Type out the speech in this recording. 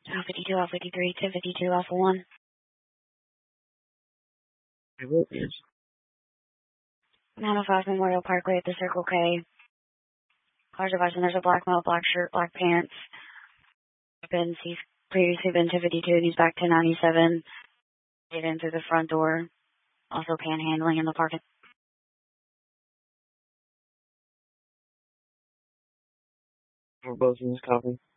Alpha 52, Alpha 53, 1052, Alpha 1. Hey, what is? 905 Memorial Parkway at the Circle K. Cars advising there's a black male, black shirt, black pants. He's previously been 252 and he's back to 97. Get in through the front door. Also panhandling in the parking. We're both in this copy.